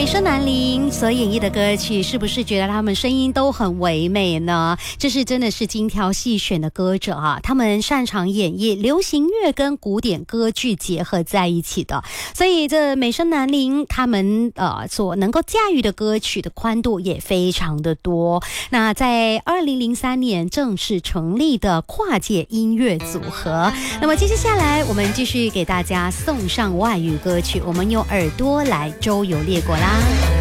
声南伶所演绎的歌曲，是不是觉得他们声音都很唯美呢？这是真的是精挑细选的歌者啊，他们擅长演绎流行乐跟古典歌剧结合在一起的，所以这美声南伶他们所能够驾驭的歌曲的宽度也非常的多。那在2003年正式成立的跨界音乐组合。那么接下来我们继续给大家送上外语歌曲，我们用耳朵来周游列国啦。